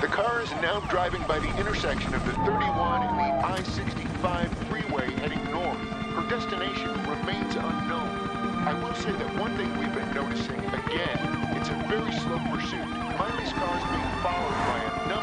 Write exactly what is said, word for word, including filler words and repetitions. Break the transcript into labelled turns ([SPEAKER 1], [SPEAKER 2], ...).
[SPEAKER 1] The car is now driving by the intersection of the thirty-one and the I sixty-five freeway heading north. Her destination remains unknown. I will say that one thing we've been noticing, again, it's a very slow pursuit. Miley's car is being followed